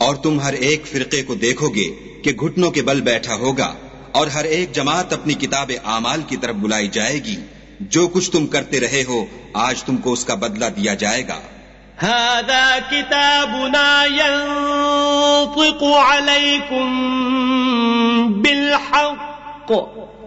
और तुम हर एक फिरके को देखोगे कि घुटनों के बल बैठा होगा, और हर एक जमात अपनी किताब आमाल की तरफ बुलाई जाएगी। जो कुछ तुम करते रहे हो आज तुमको उसका बदला दिया जाएगा। हादा किताबुना यंतिकु अलैकुम बिल हक़